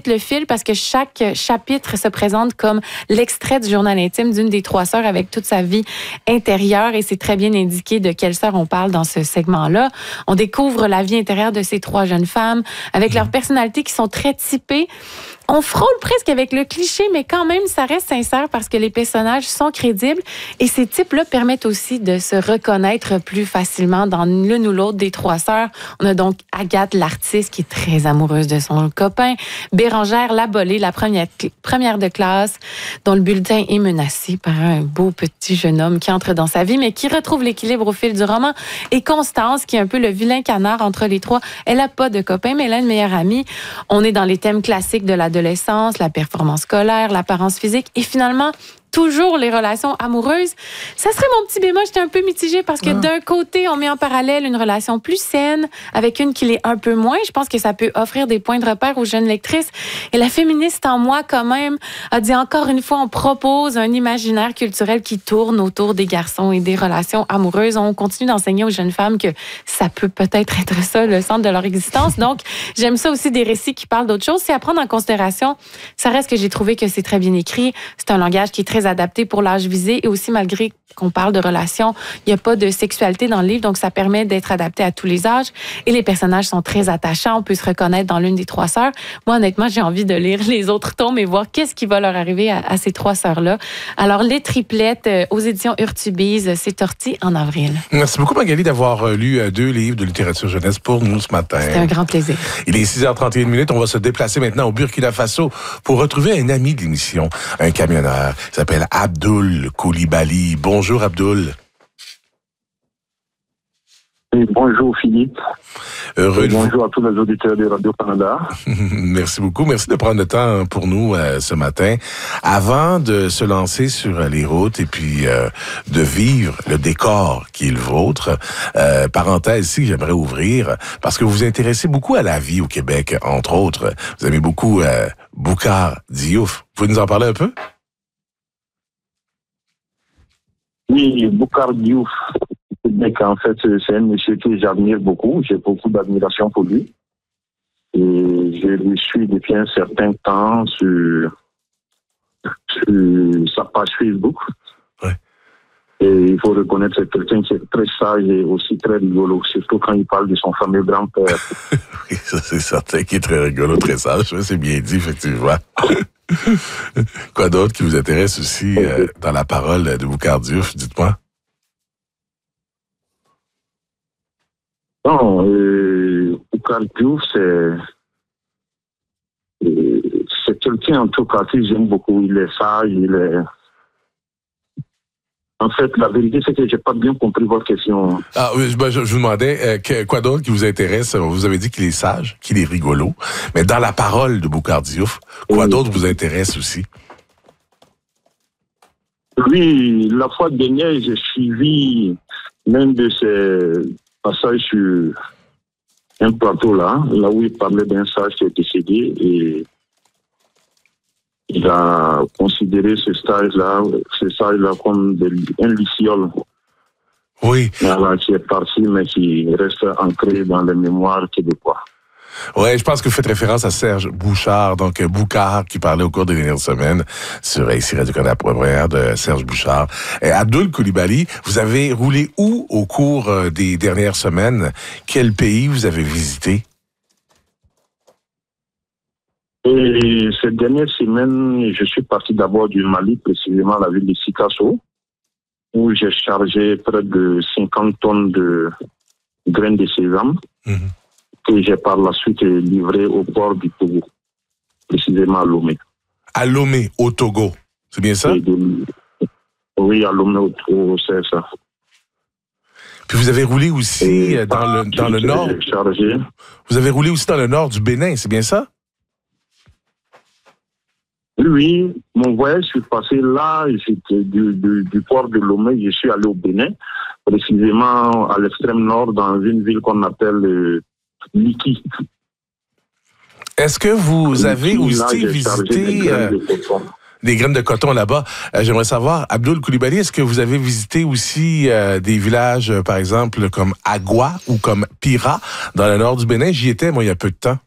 le fil parce que chaque chapitre se présente comme l'extrait du journal intime d'une des 3 sœurs avec toute sa vie intérieure et c'est très bien indiqué de quelle sœur on parle dans ce segment-là. On découvre la vie intérieure de ces 3 jeunes femmes avec leurs personnalités qui sont très typées. On frôle presque avec le cliché, mais quand même, ça reste sincère parce que les personnages sont crédibles et ces types-là permettent aussi de se reconnaître plus facilement dans l'une ou l'autre des 3 sœurs. On a donc Agathe, l'artiste, qui est très amoureuse de son copain, Bérangère, la bolée, la première de classe, dont le bulletin est menacé par un beau petit jeune homme qui entre dans sa vie, mais qui retrouve l'équilibre au fil du roman, et Constance, qui est un peu le vilain canard entre les 3. Elle n'a pas de copain, mais elle a une meilleure amie. On est dans les thèmes classiques de l'adolescence, la performance scolaire, l'apparence physique et finalement, toujours les relations amoureuses. Ça serait mon petit bémol, j'étais un peu mitigée parce que d'un côté, on met en parallèle une relation plus saine avec une qui l'est un peu moins. Je pense que ça peut offrir des points de repère aux jeunes lectrices. Et la féministe en moi, quand même, a dit encore une fois, on propose un imaginaire culturel qui tourne autour des garçons et des relations amoureuses. On continue d'enseigner aux jeunes femmes que ça peut peut-être être ça, le centre de leur existence. Donc, j'aime ça aussi des récits qui parlent d'autre chose. C'est à prendre en considération. Ça reste que j'ai trouvé que c'est très bien écrit. C'est un langage qui est très adapté pour l'âge visé et aussi malgré qu'on parle de relations, il n'y a pas de sexualité dans le livre, donc ça permet d'être adapté à tous les âges et les personnages sont très attachants, on peut se reconnaître dans l'une des 3 sœurs. Moi, honnêtement, j'ai envie de lire les autres tomes et voir qu'est-ce qui va leur arriver à ces 3 sœurs-là. Alors, Les Triplettes aux éditions Urtubise, c'est sorti en avril. Merci beaucoup, Magali, d'avoir lu 2 livres de littérature jeunesse pour nous ce matin. C'était un grand plaisir. Il est 6h31. On va se déplacer maintenant au Burkina Faso pour retrouver un ami de l'émission, un camionneur. Il s'appelle Abdoul Coulibaly. Bonjour, Abdoul. Bonjour Philippe. Bonjour à tous les auditeurs de Radio-Canada. Merci beaucoup. Merci de prendre le temps pour nous ce matin. Avant de se lancer sur les routes et puis de vivre le décor qui est le vôtre, parenthèse ici que j'aimerais ouvrir, parce que vous vous intéressez beaucoup à la vie au Québec, entre autres. Vous aimez beaucoup Boucar Diouf. Vous pouvez nous en parler un peu? Oui, Boucar Diouf. En fait, c'est un monsieur que j'admire beaucoup. J'ai beaucoup d'admiration pour lui. Et je le suis depuis un certain temps sur sa page Facebook. Ouais. Et il faut reconnaître que c'est quelqu'un qui est très sage et aussi très rigolo, surtout quand il parle de son fameux grand-père. Oui, ça c'est certain qu'il est très rigolo, très sage. C'est bien dit, effectivement. Quoi d'autre qui vous intéresse aussi dans la parole de Boucar Diouf, dites-moi? Non, Boucar Diouf, c'est quelqu'un en tout cas que j'aime beaucoup. Il est sage, En fait, la vérité, c'est que j'ai pas bien compris votre question. Ah oui, je vous demandais quoi d'autre qui vous intéresse. Vous avez dit qu'il est sage, qu'il est rigolo, mais dans la parole de Boucar Diouf, quoi d'autre vous intéresse aussi? Oui, la fois dernière, j'ai suivi l'un de ses passages sur un plateau là où il parlait d'un sage qui est décédé et il a considéré ce sage-là comme un luciole. Oui. Voilà, qui est parti, mais qui reste ancré dans les mémoires québécois. Ouais, je pense que vous faites référence à Serge Bouchard, donc Boucar, qui parlait au cours des dernières semaines sur ici Radio-Canada première de Serge Bouchard. Et Abdoul Coulibaly, vous avez roulé où au cours des dernières semaines? Quel pays vous avez visité? Et ces dernières semaines, je suis parti d'abord du Mali, précisément la ville de Sikasso, où j'ai chargé près de 50 tonnes de graines de sésame. Que j'ai par la suite livré au port du Togo, précisément à Lomé. À Lomé, au Togo, c'est bien ça? Oui, à Lomé, au Togo, c'est ça. Puis vous avez roulé aussi dans le nord. Chargé. Vous avez roulé aussi dans le nord du Bénin, c'est bien ça? Oui, mon voyage, je suis passé là, du port de Lomé, je suis allé au Bénin, précisément à l'extrême nord, dans une ville qu'on appelle Liki. Est-ce que vous avez aussi visité des graines de coton là-bas? J'aimerais savoir, Abdoul Coulibaly, est-ce que vous avez visité aussi des villages, par exemple, comme Agua ou comme Pira, dans le nord du Bénin? J'y étais, moi, il y a peu de temps.